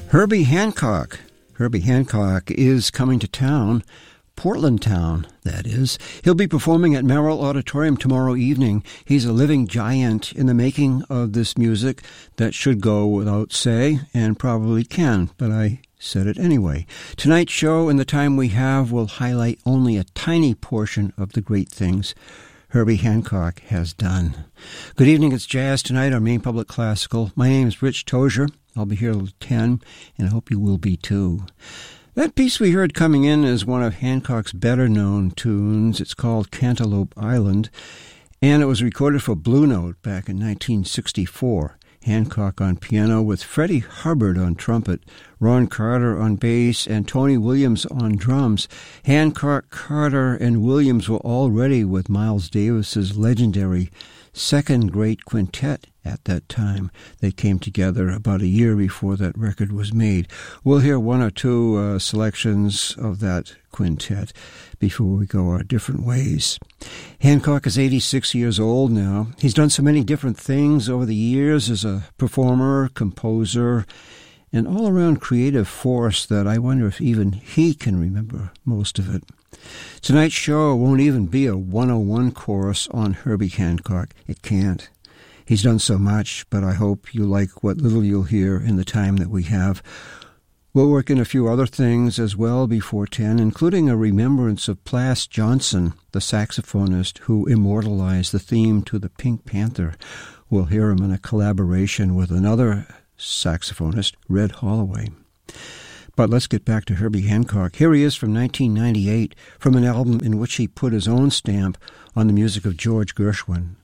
Herbie Hancock. Herbie Hancock is coming to town, Portland town, that is. He'll be performing at Merrill Auditorium tomorrow evening. He's a living giant in the making of this music that should go without say, and probably can, but I said it anyway. Tonight's show and the time we have will highlight only a tiny portion of the great things Herbie Hancock has done. Good evening, it's Jazz Tonight on Maine Public Classical. My name is Rich Tozier. I'll be here till 10, and I hope you will be too. That piece we heard coming in is one of Hancock's better-known tunes. It's called Cantaloupe Island, and it was recorded for Blue Note back in 1964. Hancock on piano with Freddie Hubbard on trumpet, Ron Carter on bass, and Tony Williams on drums. Hancock, Carter, and Williams were already with Miles Davis's legendary second great quintet at that time. They came together about a year before that record was made. We'll hear one or two selections of that quintet before we go our different ways. Hancock is 86 years old now. He's done so many different things over the years as a performer, composer, an all-around creative force that I wonder if even he can remember most of it. Tonight's show won't even be a 101 course on Herbie Hancock. It can't. He's done so much, but I hope you like what little you'll hear in the time that we have. We'll work in a few other things as well before 10, including a remembrance of Plas Johnson, the saxophonist who immortalized the theme to the Pink Panther. We'll hear him in a collaboration with another saxophonist, Red Holloway. But let's get back to Herbie Hancock. Here he is from 1998, from an album in which he put his own stamp on the music of George Gershwin.